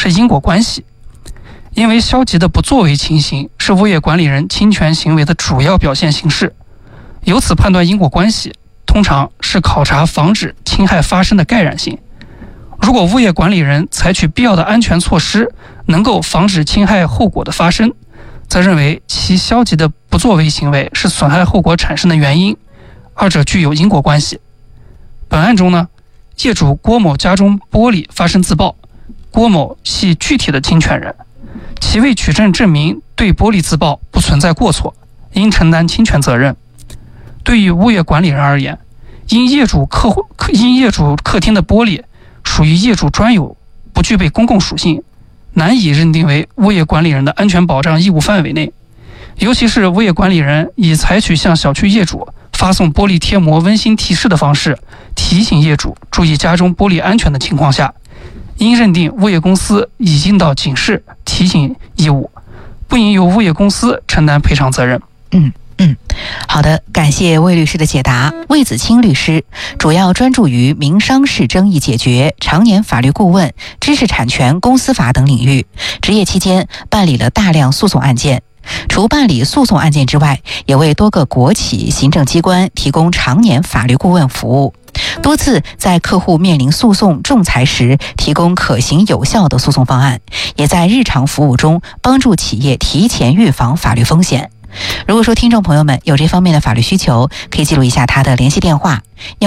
是因果关系。因为消极的不作为情形是物业管理人侵权行为的主要表现形式，由此判断因果关系，通常是考察防止侵害发生的盖然性。如果物业管理人采取必要的安全措施，能够防止侵害后果的发生，则认为其消极的不作为行为是损害后果产生的原因，二者具有因果关系。本案中呢，业主郭某家中玻璃发生自爆，郭某系具体的侵权人，其为取证证明对玻璃自爆不存在过错，应承担侵权责任。对于物业管理人而言，因业主客厅的玻璃属于业主专有，不具备公共属性，难以认定为物业管理人的安全保障义务范围内。尤其是物业管理人已采取向小区业主发送玻璃贴膜温馨提示的方式提醒业主注意家中玻璃安全的情况下，应认定物业公司已尽到警示提醒义务，不应由物业公司承担赔偿责任。 好的，感谢魏律师的解答。魏子清律师主要专注于民商事争议解决，常年法律顾问、知识产权、公司法等领域，执业期间办理了大量诉讼案件。除办理诉讼案件之外，也为多个国企行政机关提供常年法律顾问服务，多次在客户面临诉讼仲裁时提供可行有效的诉讼方案，也在日常服务中帮助企业提前预防法律风险。如果说听众朋友们有这方面的法律需求，可以记录一下他的联系电话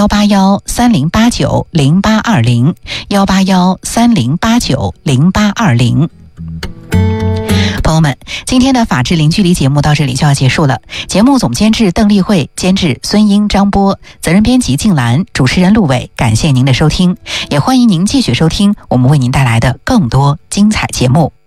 18130890820 18130890820。朋友们，今天的法治零距离节目到这里就要结束了。节目总监制邓丽慧，监制孙英、张波，责任编辑静兰，主持人陆伟。感谢您的收听，也欢迎您继续收听我们为您带来的更多精彩节目。